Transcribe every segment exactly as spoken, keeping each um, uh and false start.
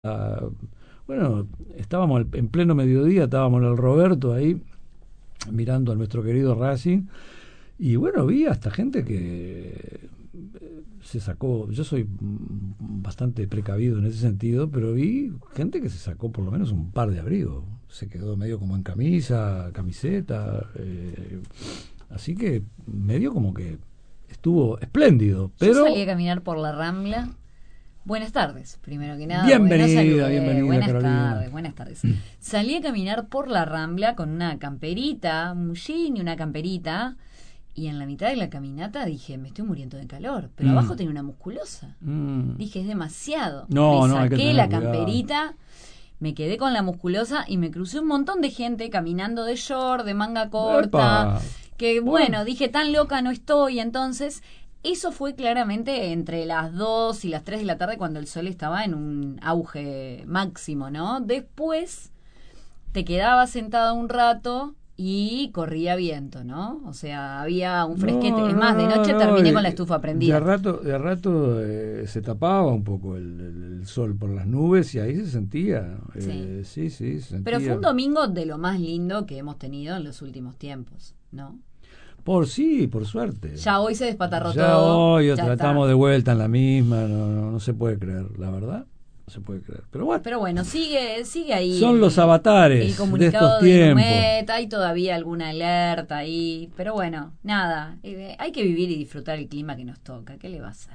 Ah, bueno, estábamos en pleno mediodía, estábamos en el Roberto ahí mirando a nuestro querido Racing y bueno, vi hasta gente que eh, se sacó, yo soy mm, bastante precavido en ese sentido, pero vi gente que se sacó por lo menos un par de abrigos, se quedó medio como en camisa, camiseta, eh, así que medio como que estuvo espléndido, Yo salí pero a caminar por la Rambla. Buenas tardes, primero que nada. porque no bienvenida, saludé. bienvenida Buenas Carolina. tardes, buenas tardes. Salí a caminar por la Rambla con una camperita, un jean y una camperita. Y en la mitad de la caminata dije, me estoy muriendo de calor. Pero Mm. abajo tenía una musculosa. Mm. Dije, es demasiado. No, me no, hay que saqué tener la cuidado. camperita, me quedé con la musculosa y me crucé un montón de gente caminando de short, de manga corta. Epa. Que Bueno. bueno, dije, tan loca no estoy. Entonces, eso fue claramente entre las dos y las tres de la tarde cuando el sol estaba en un auge máximo, ¿no? Después te quedabas sentado un rato y corría viento, ¿no? O sea, había un fresquete. No, es más, de no, noche no, terminé de- con la estufa De prendida. a rato, de a rato eh, se tapaba un poco el, el- el sol por las nubes y ahí se sentía. eh, sí, sí, se Pero fue sentía. un domingo de lo más lindo que hemos tenido en los últimos tiempos, ¿no? Por sí, por suerte. Ya hoy se despatarró Ya todo. hoy ya otra, está. estamos de vuelta en la misma, no, no, no se puede creer, la verdad, no se puede creer. Pero bueno, Pero bueno, sigue sigue ahí. son el- los avatares El de comunicado estos de, tiempos. Inumet, hay todavía alguna alerta ahí. Pero bueno, nada. eh, hay que vivir y disfrutar el clima que nos toca. ¿Qué le va a hacer?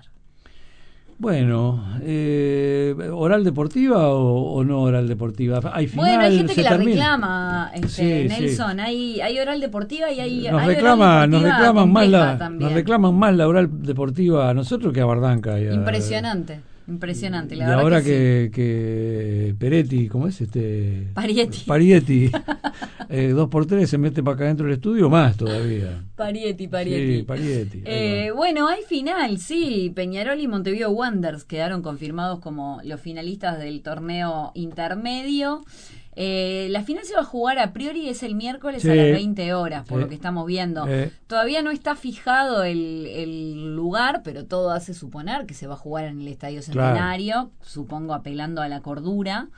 Bueno, eh, ¿oral deportiva o, o no oral deportiva? Hay final, Bueno, hay gente se que la termina. reclama, este, Sí, sí. Nelson. Hay, hay oral deportiva y hay, Nos hay reclama, oral nos deportiva reclaman más compleja la, también. nos reclaman más la oral deportiva a nosotros que a Bardanca. Y a- Impresionante, impresionante. La y verdad ahora que, que, que Peretti, ¿cómo es este? Parietti. Parietti, eh, dos por tres se mete para acá dentro del estudio, más todavía. sí. Parietti, Parietti. Sí, Parietti. ahí Eh, va. bueno, hay final, sí. Peñarol y Montevideo Wanderers quedaron confirmados como los finalistas del torneo intermedio. Eh, la final se va a jugar a priori, es el miércoles Sí. a las veinte horas, por Sí. lo que estamos viendo. Eh. Todavía no está fijado el, el lugar, pero todo hace suponer que se va a jugar en el Estadio Claro. Centenario, supongo apelando a la cordura.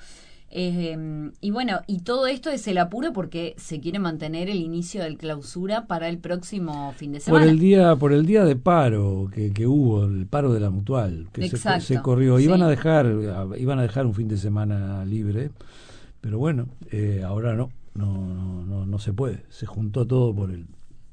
Eh, y bueno, y todo esto es el apuro porque se quiere mantener el inicio del clausura para el próximo fin de Por semana. el día, por el día de paro que, que hubo, el paro de la Mutual, que se, Exacto, se corrió, sí. iban a dejar, iban a dejar un fin de semana libre, pero bueno, eh, ahora no, no, no, no, no se puede. Se juntó todo por el,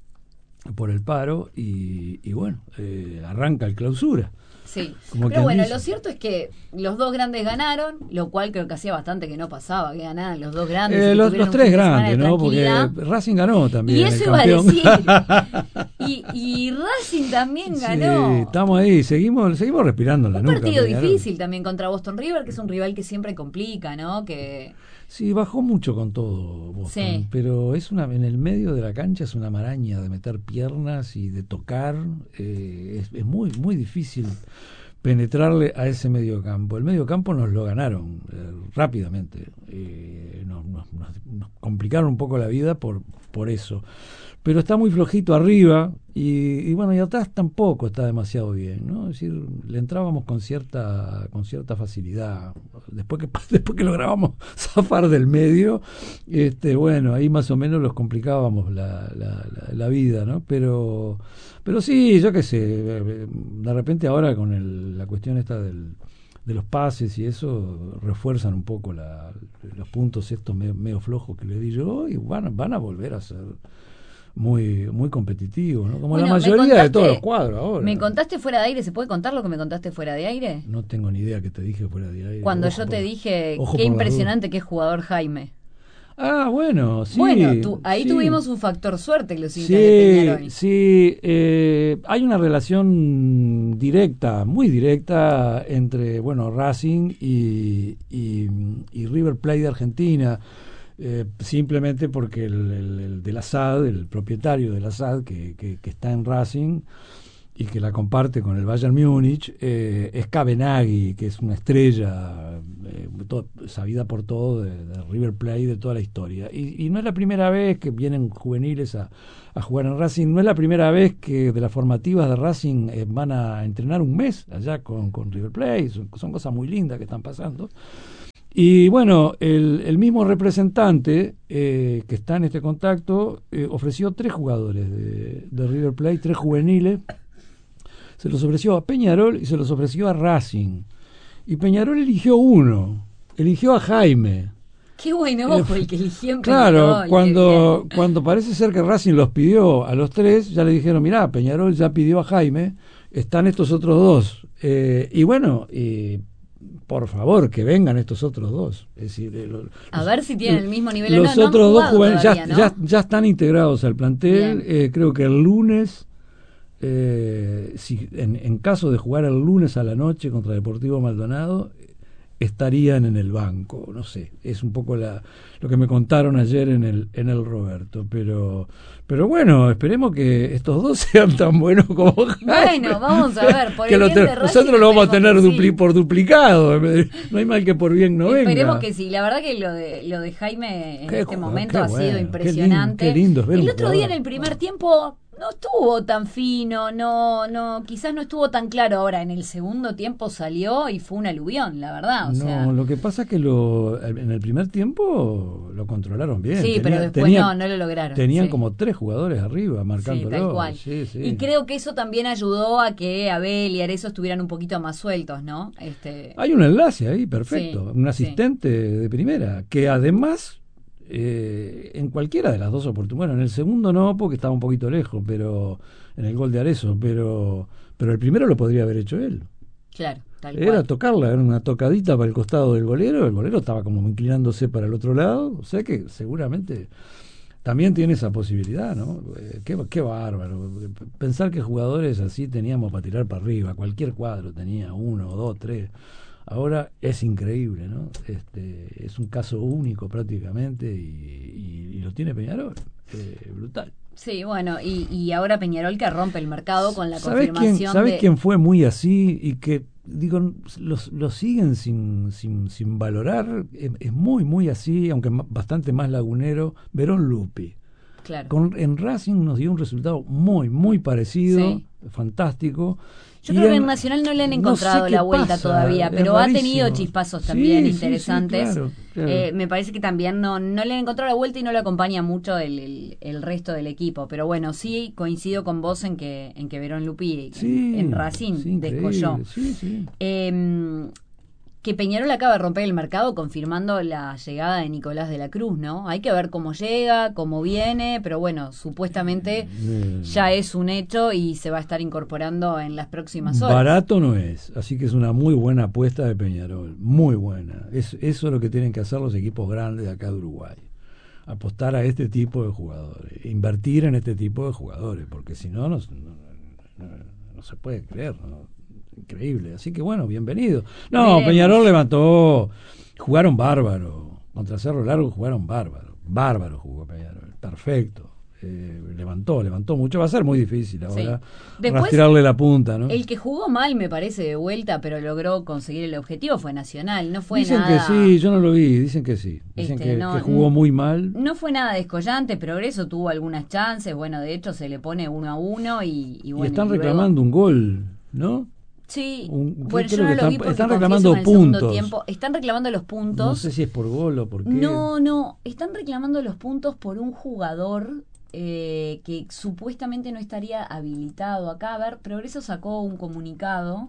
por el paro y, y bueno, eh, arranca el clausura. Sí, Como pero quien bueno, dice. lo cierto es que los dos grandes ganaron, lo cual creo que hacía bastante que no pasaba, que ganaran los dos grandes. Eh, y que los, tuvieran los un tres fin de semana de grandes, ¿no? Porque tranquilidad. Racing ganó también. Y el eso iba a campeón. decir. Y, y Racing también ganó. Sí, estamos ahí, seguimos, seguimos respirando en la Un nuca. partido Peñarol. difícil también contra Boston River, que es un rival que siempre complica, ¿no? Que Sí, bajó mucho con todo Boston, Sí. pero es una en el medio de la cancha es una maraña de meter piernas y de tocar, eh, es, es muy muy difícil penetrarle a ese medio campo. El medio campo nos lo ganaron eh, rápidamente, eh, nos, nos- nos- nos complicaron un poco la vida por, por eso. Pero está muy flojito arriba y, y bueno, y atrás tampoco está demasiado bien, ¿no? Es decir, le entrábamos con cierta con cierta facilidad. Después que después que lográbamos zafar del medio, este bueno, ahí más o menos los complicábamos la, la, la, la vida, ¿no? Pero pero sí, yo qué sé, de repente ahora con el, la cuestión esta del de los pases y eso refuerzan un poco la, los puntos estos medio, medio flojos que le di yo y van, van a volver a ser muy muy competitivo, ¿no? Como Bueno, la me mayoría de contaste- todos los cuadros ahora. ¿Me contaste fuera de aire? ¿Se puede contar lo que me contaste fuera de aire? No tengo ni idea que te dije fuera de aire. Cuando Ojo yo te por- dije, ojo qué por las impresionante que es jugador Jaime. dudas. Ah, bueno, sí. bueno, tú- ahí sí. tuvimos un factor suerte los hinchas de Sí, Peñarol. sí, eh, hay una relación directa, muy directa entre, bueno, Racing y, y, y River Plate de Argentina, eh, simplemente porque el, el, el del Asad, el propietario del Asad, que, que, que está en Racing y que la comparte con el Bayern Múnich, eh, es Cabenagui, que es una estrella eh, to- sabida por todo de, de River Plate de toda la historia. Y, y no es la primera vez que vienen juveniles a, a jugar en Racing, no es la primera vez que de las formativas de Racing eh, van a entrenar un mes allá con, con River Plate, son, son cosas muy lindas que están pasando. Y bueno, el, el mismo representante eh, que está en este contacto eh, ofreció tres jugadores de, de River Plate, tres juveniles. Se los ofreció a Peñarol y se los ofreció a Racing. Y Peñarol eligió uno, eligió a Jaime. Qué buen ojo el que eligió en Claro, Peñarol, cuando, cuando parece ser que Racing los pidió a los tres, ya le dijeron, mirá, Peñarol ya pidió a Jaime, están estos otros dos. Eh, y bueno, y por favor, que vengan estos otros dos. Es decir, eh, los, a ver si tienen el mismo nivel los o no. otros no dos juveniles ya, todavía, ¿no? ya, ya están integrados al plantel. Eh, creo que el lunes, eh, si, en, en caso de jugar el lunes a la noche contra Deportivo Maldonado, estarían en el banco, no sé, es un poco la, lo que me contaron ayer en el en el Roberto, pero pero bueno, esperemos que estos dos sean tan buenos como Jaime. Bueno, vamos a ver, por que el lo bien te, de Racing, nosotros lo vamos a tener dupli, sí. por duplicado, no hay mal que por bien no venga. Esperemos que sí, la verdad que lo de lo de Jaime en qué este jugador, momento ha bueno, sido impresionante. Qué lindo, qué lindo es ver el un otro jugador. día en el primer tiempo no estuvo tan fino, no, no, quizás no estuvo tan claro. Ahora en el segundo tiempo salió y fue un aluvión, la verdad. O no, sea, lo que pasa es que lo, en el primer tiempo lo controlaron bien. sí, tenía, pero después tenía, no, no lo lograron. Tenían sí. como tres jugadores arriba marcándolo. Sí, tal cual. Sí, sí. Y creo que eso también ayudó a que Abel y Arezzo estuvieran un poquito más sueltos, ¿no? Este... Hay un enlace ahí, perfecto. Sí, un asistente sí. de primera, que además, eh, en cualquiera de las dos oportunidades, bueno, en el segundo no, porque estaba un poquito lejos, pero en el gol de Arezzo, pero, pero el primero lo podría haber hecho él. Claro, tal Era cual. tocarla, era una tocadita para el costado del golero, el golero estaba como inclinándose para el otro lado, o sea que seguramente también tiene esa posibilidad, ¿no? Eh, qué, qué bárbaro. Pensar que jugadores así teníamos para tirar para arriba, cualquier cuadro tenía uno, dos, tres. Ahora es increíble, ¿no? Este, es un caso único prácticamente y, y, y lo tiene Peñarol. Eh, brutal. Sí, bueno, y, y ahora Peñarol que rompe el mercado con la ¿Sabés confirmación quién, ¿sabés de... quién fue muy así y que, digo, los, los siguen sin, sin, sin valorar? Es, es muy, muy así, aunque bastante más lagunero, Verón Lupi. Claro. Con, en Racing nos dio un resultado muy, muy parecido, sí. fantástico. Yo creo en, que en Nacional no le han encontrado no sé la vuelta pasa, todavía, pero ha tenido chispazos también sí, interesantes. Sí, sí, claro, claro. Eh, me parece que también no, no le han encontrado la vuelta y no le acompaña mucho el, el, el resto del equipo. Pero bueno, sí coincido con vos en que en que Verón Lupi sí, en, en Racing sí, descolló. Sí, sí. Eh, que Peñarol acaba de romper el mercado confirmando la llegada de Nicolás de la Cruz, ¿no? Hay que ver cómo llega, cómo viene, pero bueno, supuestamente eh, ya es un hecho y se va a estar incorporando en las próximas horas. Barato no es, así que es una muy buena apuesta de Peñarol, muy buena. Es, eso es lo que tienen que hacer los equipos grandes de acá de Uruguay. Apostar a este tipo de jugadores, invertir en este tipo de jugadores, porque si no, no, no, no, no se puede creer, ¿no? Increíble, así que bueno, bienvenido. No, Veremos. Peñarol levantó, jugaron bárbaro, contra Cerro Largo jugaron bárbaro, bárbaro jugó Peñarol, perfecto. Eh, levantó, levantó mucho, va a ser muy difícil ahora sí. tirarle la punta, ¿no? El que jugó mal me parece de vuelta, pero logró conseguir el objetivo fue Nacional, no fue dicen nada. Dicen que sí, yo no lo vi, dicen que sí, dicen este, que, no, que jugó muy mal. No fue nada descollante, Progreso tuvo algunas chances, bueno, de hecho se le pone uno a uno y, y bueno. Y están y luego... reclamando un gol, ¿no? Sí, un, bueno, yo no lo están, vi porque están reclamando en el puntos. Tiempo. Están reclamando los puntos. No sé si es por gol o por qué. No, no, están reclamando los puntos por un jugador eh, que supuestamente no estaría habilitado acá. A ver, Progreso sacó un comunicado.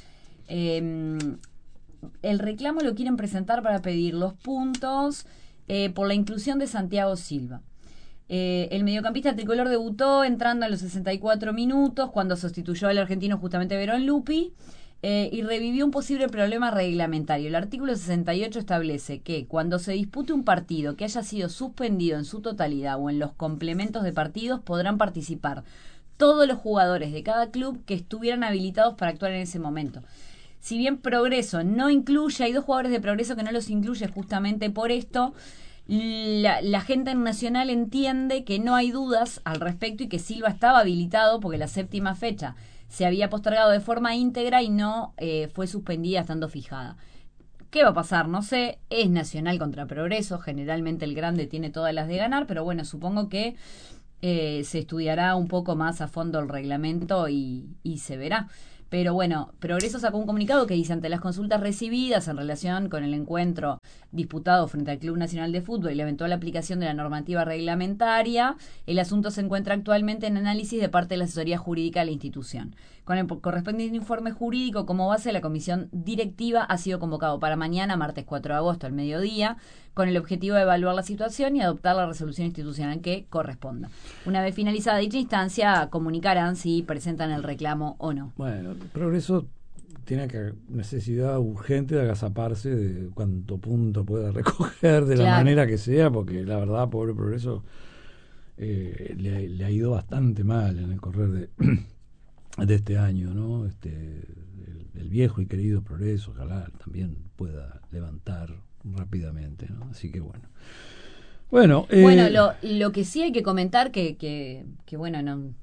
Eh, el reclamo lo quieren presentar para pedir los puntos eh, por la inclusión de Santiago Silva. Eh, el mediocampista tricolor debutó entrando a los sesenta y cuatro minutos cuando sustituyó al argentino justamente Verón Lupi eh, y revivió un posible problema reglamentario. El artículo sesenta y ocho establece que cuando se dispute un partido que haya sido suspendido en su totalidad o en los complementos de partidos podrán participar todos los jugadores de cada club que estuvieran habilitados para actuar en ese momento. Si bien Progreso no incluye, hay dos jugadores de Progreso que no los incluye justamente por esto. La, la gente en Nacional entiende que no hay dudas al respecto y que Silva estaba habilitado porque la séptima fecha se había postergado de forma íntegra y no eh, fue suspendida estando fijada. ¿Qué va a pasar? No sé, es Nacional contra Progreso, generalmente el grande tiene todas las de ganar, pero bueno, supongo que eh, se estudiará un poco más a fondo el reglamento y, y se verá. Pero bueno, Progreso sacó un comunicado que dice: ante las consultas recibidas en relación con el encuentro disputado frente al Club Nacional de Fútbol y la eventual aplicación de la normativa reglamentaria, el asunto se encuentra actualmente en análisis de parte de la asesoría jurídica de la institución. Con el correspondiente informe jurídico como base, la comisión directiva ha sido convocado para mañana, martes cuatro de agosto, al mediodía, con el objetivo de evaluar la situación y adoptar la resolución institucional que corresponda. Una vez finalizada dicha instancia, comunicarán si presentan el reclamo o no. Bueno, Progreso tiene que necesidad urgente de agazaparse de cuánto punto pueda recoger de claro. la manera que sea, porque la verdad, pobre Progreso, eh, le, le ha ido bastante mal en el correr de, de este año, ¿no? Este, el, el viejo y querido Progreso, ojalá también pueda levantar rápidamente, ¿no? Así que bueno. Bueno, eh, bueno lo, lo que sí hay que comentar que, que, que bueno, no...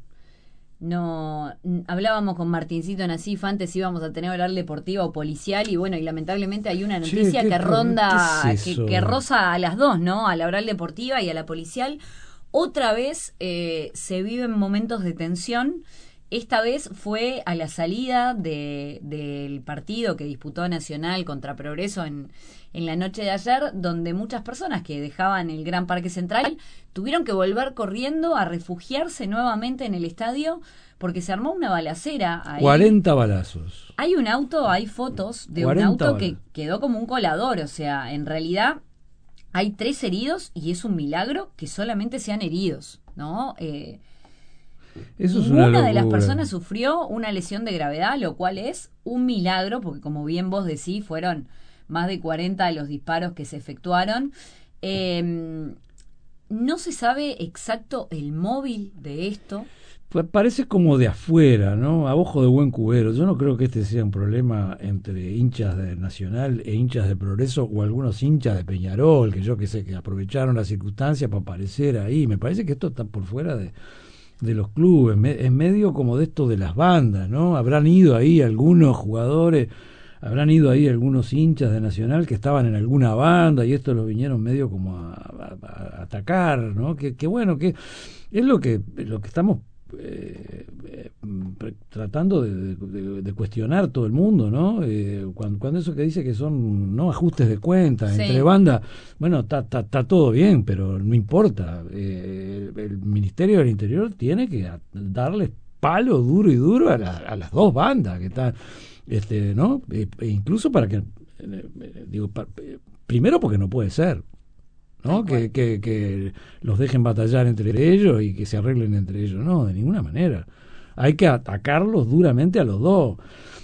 No, hablábamos con Martincito Nasif, antes íbamos a tener oral deportiva o policial, y bueno, y lamentablemente hay una noticia che, que ronda, es que, que roza a las dos, ¿no? A la oral deportiva y a la policial. Otra vez eh, se viven momentos de tensión. Esta vez fue a la salida de, del partido que disputó Nacional contra Progreso en, en la noche de ayer, donde muchas personas que dejaban el Gran Parque Central tuvieron que volver corriendo a refugiarse nuevamente en el estadio porque se armó una balacera ahí. cuarenta balazos. Hay un auto, hay fotos de un auto que quedó como un colador, o sea, en realidad hay tres heridos y es un milagro que solamente sean heridos, ¿no? Eh, Eso es Ninguna una de las personas sufrió una lesión de gravedad, lo cual es un milagro, porque como bien vos decís, fueron más de cuarenta de los disparos que se efectuaron. Eh, no se sabe exacto el móvil de esto. Pues parece como de afuera, ¿no? A ojo de buen cubero. Yo no creo que este sea un problema entre hinchas de Nacional e hinchas de Progreso o algunos hinchas de Peñarol, que yo que sé, que aprovecharon la circunstancia para aparecer ahí. Me parece que esto está por fuera de... de los clubes, es medio como de esto de las bandas, ¿no? Habrán ido ahí algunos jugadores, habrán ido ahí algunos hinchas de Nacional que estaban en alguna banda y esto los vinieron medio como a, a, a atacar, ¿no? Que, que bueno, que es lo que lo que estamos eh, eh, tratando de, de, de cuestionar todo el mundo, ¿no? Eh, cuando, cuando eso que dice que son no ajustes de cuenta sí. entre bandas, bueno, está todo bien, pero no importa. Eh, el, el Ministerio del Interior tiene que darles palo duro y duro a, la, a las dos bandas que están, este, ¿no? E, e incluso para que, eh, digo, pa, primero porque no puede ser. ¿No? Que, que, que los dejen batallar entre ellos y que se arreglen entre ellos. No, de ninguna manera. Hay que atacarlos duramente a los dos.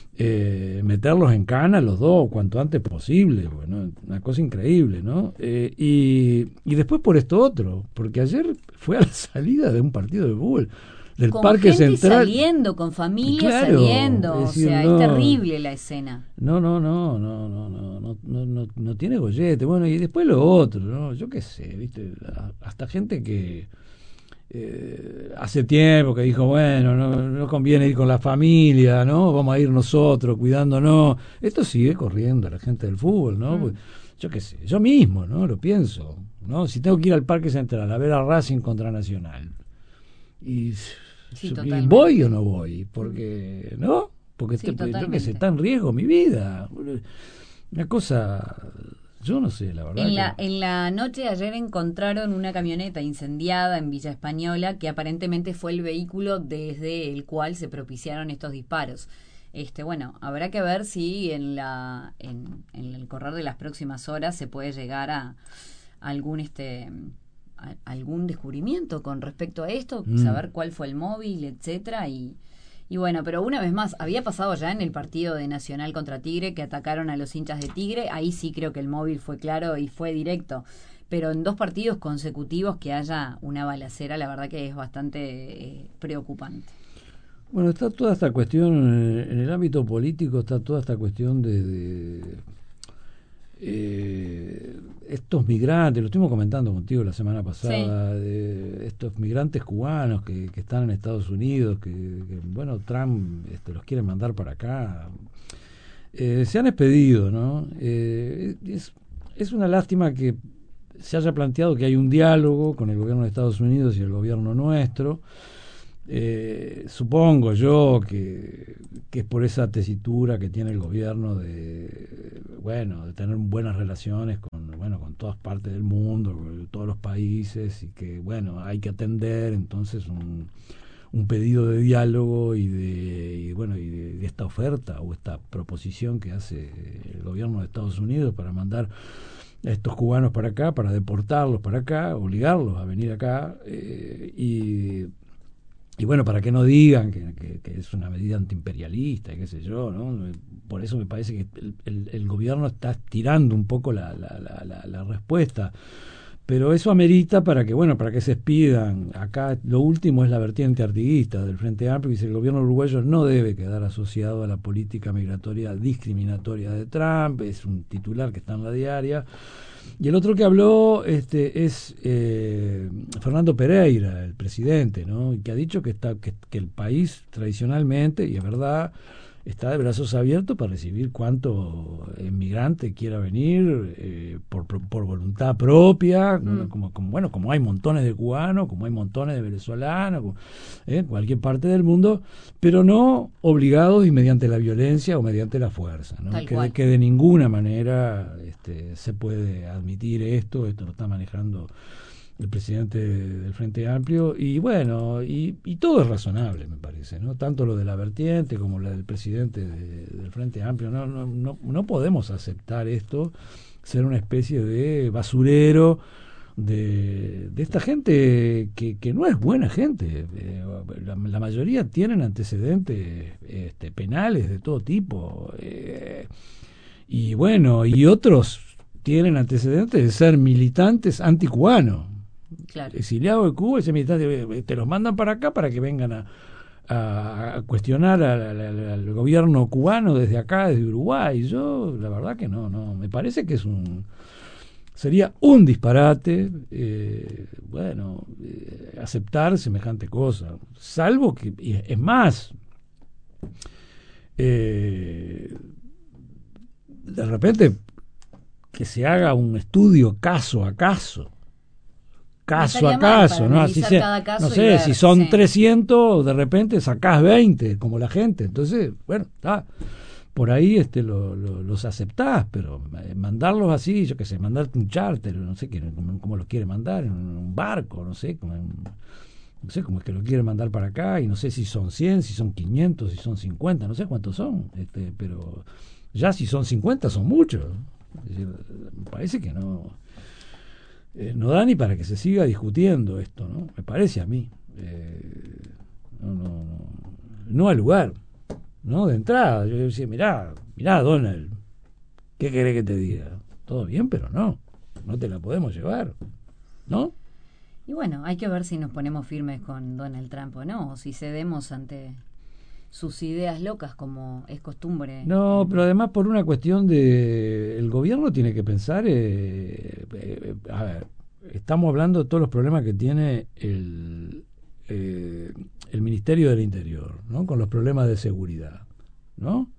Eh, meterlos en cana a los dos cuanto antes posible. Bueno, una cosa increíble, ¿no? Eh, y, y después por esto otro, porque ayer fue a la salida de un partido de fútbol del con Parque gente Central. Saliendo, con familia claro, saliendo. Es decir, o sea, no, es terrible la escena. No, no, no, no, no, no, no, no, no, no tiene gollete. Bueno, y después lo otro, ¿no? Yo qué sé, ¿viste? Hasta gente que eh, hace tiempo que dijo, bueno, no, no conviene ir con la familia, ¿no? Vamos a ir nosotros, cuidándonos. Esto sigue corriendo la gente del fútbol, ¿no? Mm. Pues, yo qué sé, yo mismo, ¿no? Lo pienso, ¿no? Si tengo que ir al Parque Central a ver a Racing contra Nacional, y... Sí, ¿voy o no voy? Porque, ¿no? Porque sí, te, yo que sé, está en riesgo mi vida. Una cosa, yo no sé, la verdad. En la, que... en la noche de ayer encontraron una camioneta incendiada en Villa Española que aparentemente fue el vehículo desde el cual se propiciaron estos disparos. Este, bueno, habrá que ver si en la en, en el correr de las próximas horas se puede llegar a, a algún este algún descubrimiento con respecto a esto, mm. saber cuál fue el móvil, etcétera, y, y bueno, pero una vez más, había pasado ya en el partido de Nacional contra Tigre que atacaron a los hinchas de Tigre, ahí sí creo que el móvil fue claro y fue directo, pero en dos partidos consecutivos que haya una balacera, la verdad que es bastante eh, preocupante. Bueno, está toda esta cuestión, en el ámbito político está toda esta cuestión de... de Eh, estos migrantes, lo estuvimos comentando contigo la semana pasada, sí. de estos migrantes cubanos que, que están en Estados Unidos, que, que bueno, Trump este, los quiere mandar para acá, eh, se han expedido, ¿no? Eh, es, es una lástima que se haya planteado que hay un diálogo con el gobierno de Estados Unidos y el gobierno nuestro, Eh, supongo yo que, que es por esa tesitura que tiene el gobierno de, bueno, de tener buenas relaciones con, bueno, con todas partes del mundo, con todos los países, y que, bueno, hay que atender entonces un, un pedido de diálogo y de, y, bueno, y de, de esta oferta o esta proposición que hace el gobierno de Estados Unidos para mandar a estos cubanos para acá, para deportarlos para acá, obligarlos a venir acá, eh, y Y bueno, para que no digan que, que, que es una medida antiimperialista, qué sé yo, ¿no? Por eso me parece que el, el, el gobierno está estirando un poco la, la, la, la, la respuesta. Pero eso amerita para que, bueno, para que se expidan. Acá lo último es la vertiente artiguista del Frente Amplio, que dice que el gobierno uruguayo no debe quedar asociado a la política migratoria discriminatoria de Trump. Es un titular que está en la diaria. Y el otro que habló este, es eh, Fernando Pereira, el presidente, ¿no? Y que ha dicho que, está, que, que el país tradicionalmente, y es verdad, está de brazos abiertos para recibir cuanto inmigrante quiera venir eh, por, por voluntad propia, mm. como, como, bueno, como hay montones de cubanos, como hay montones de venezolanos, como, eh, en cualquier parte del mundo, pero no obligados y mediante la violencia o mediante la fuerza, ¿no? Que de, que de ninguna manera este, se puede admitir esto, esto lo está manejando el presidente del Frente Amplio, y bueno, y, y todo es razonable, me parece, ¿no? Tanto lo de la vertiente como la del presidente de, del Frente Amplio. No, no, no, no podemos aceptar esto, ser una especie de basurero de, de esta gente que, que no es buena gente. Eh, la, la mayoría tienen antecedentes este, penales de todo tipo. Eh, y bueno, y otros tienen antecedentes de ser militantes anticubanos. Claro. Exiliado de Cuba, ese militante, te los mandan para acá para que vengan a, a, a cuestionar al, al, al gobierno cubano desde acá, desde Uruguay. Yo, la verdad que no, no, me parece que es un, sería un disparate, eh, bueno, eh, aceptar semejante cosa, salvo que, es más, eh, de repente que se haga un estudio caso a caso, caso a caso, ¿no? Así se, no sé, ver, si son sí. trescientos, de repente sacás veinte, como la gente. Entonces, bueno, está. Por ahí este lo, lo, los aceptás, pero mandarlos así, yo qué sé, mandarte un charter, no sé cómo, cómo los quiere mandar, en un barco, no sé, como en, no sé cómo es que lo quiere mandar para acá, y no sé si son cien, si son quinientos, si son cincuenta, no sé cuántos son, este, pero ya si son cincuenta son muchos. Es decir, me parece que no... Eh, no da ni para que se siga discutiendo esto, ¿no? Me parece a mí. Eh, no, no, no, no al lugar, ¿no? De entrada, yo decía, mirá, mirá, Donald, ¿qué querés que te diga? Todo bien, pero no, no te la podemos llevar, ¿no? Y bueno, hay que ver si nos ponemos firmes con Donald Trump o no, o si cedemos ante sus ideas locas, como es costumbre. No, pero además por una cuestión de... El gobierno tiene que pensar... Eh, eh, a ver, estamos hablando de todos los problemas que tiene el, eh, el Ministerio del Interior, ¿no? Con los problemas de seguridad, ¿no?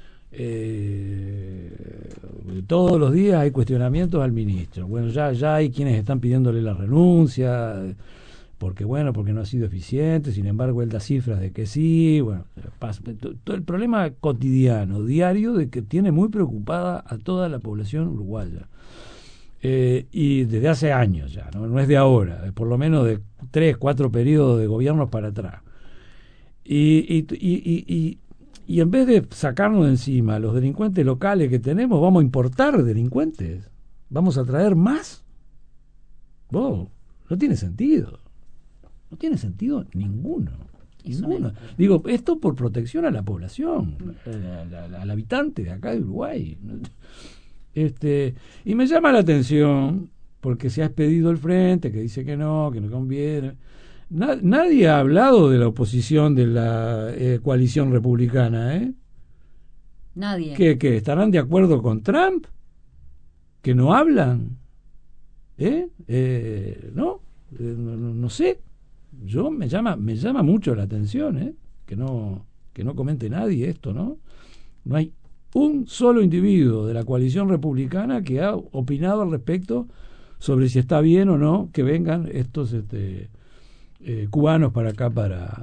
Eh, todos los días hay cuestionamientos al ministro. Bueno, ya, ya hay quienes están pidiéndole la renuncia... porque bueno, porque no ha sido eficiente, sin embargo él da cifras de que sí, bueno, todo el problema cotidiano, diario, de que tiene muy preocupada a toda la población uruguaya. Eh, y desde hace años ya, ¿no? No es de ahora, es por lo menos de tres, cuatro periodos de gobiernos para atrás. Y, y, y, y, y, y en vez de sacarnos de encima los delincuentes locales que tenemos, vamos a importar delincuentes, vamos a traer más. Oh, no tiene sentido. No tiene sentido ninguno. ninguno. Digo, esto por protección a la población, al habitante de acá de Uruguay. Este, y me llama la atención, porque se ha expedido el frente, que dice que no, que no conviene. Na, nadie ha hablado de la oposición de la eh, coalición republicana, ¿eh? Nadie. ¿Que, que estarán de acuerdo con Trump? ¿Que no hablan? ¿Eh? eh ¿No? Eh, no, no, no sé. Yo me llama me llama mucho la atención, ¿eh? que no que no comente nadie esto, ¿no? No hay un solo individuo de la coalición republicana que ha opinado al respecto sobre si está bien o no que vengan estos este, eh, cubanos para acá para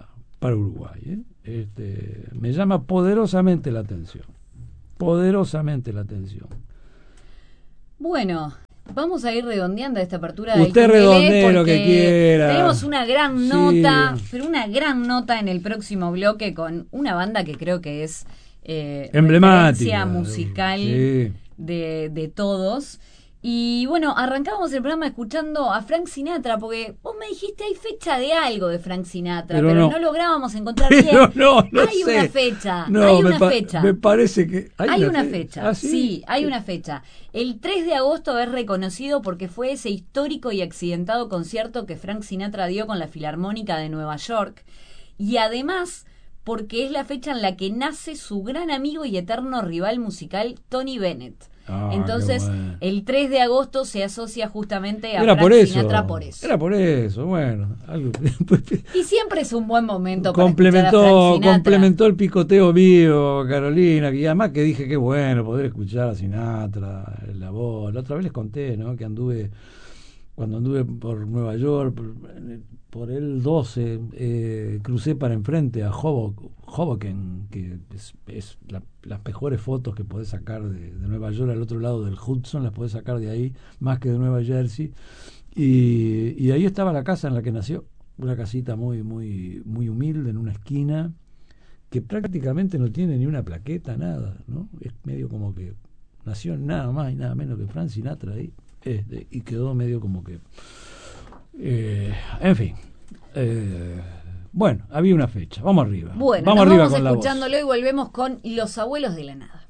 para Uruguay. ¿eh? Este, me llama poderosamente la atención. Poderosamente la atención. Bueno, vamos a ir redondeando esta apertura Usted del redondee lo que quiera. Tenemos una gran Sí. nota, pero una gran nota en el próximo bloque con una banda que creo que es eh, emblemática referencia musical sí. de, de todos. Y bueno, arrancábamos el programa escuchando a Frank Sinatra, porque vos me dijiste hay fecha de algo de Frank Sinatra, pero, pero no. no. no lográbamos encontrar Pero bien. no, no hay sé. una fecha, No, hay me una pa- fecha. Me parece que hay, Hay una fe- fecha, ¿Ah, sí? sí? hay una fecha. El tres de agosto es reconocido porque fue ese histórico y accidentado concierto que Frank Sinatra dio con la Filarmónica de Nueva York. Y además, porque es la fecha en la que nace su gran amigo y eterno rival musical, Tony Bennett. Ah, Entonces, qué bueno. el tres de agosto se asocia justamente a Era Frank por eso. Sinatra por eso. Era por eso, bueno. Algo, Y siempre es un buen momento para escuchar a complementó, Frank Sinatra. complementó el picoteo mío, Carolina, que además que dije que bueno poder escuchar a Sinatra, la voz. La otra vez les conté, ¿no? Que anduve, cuando anduve por Nueva York, por, por el doce, eh, crucé para enfrente a Hoboken, Hoboken que es, es la, las mejores fotos que podés sacar de, de Nueva York al otro lado del Hudson, las podés sacar de ahí, más que de Nueva Jersey. Y, y ahí estaba la casa en la que nació, una casita muy muy muy humilde en una esquina que prácticamente no tiene ni una plaqueta, nada, ¿no? Es medio como que nació nada más y nada menos que Frank Sinatra ahí, este, y quedó medio como que eh, en fin, eh, bueno, había una fecha. Vamos arriba. Bueno, vamos nos arriba vamos con la voz. escuchándolo y volvemos con Los Abuelos de la Nada.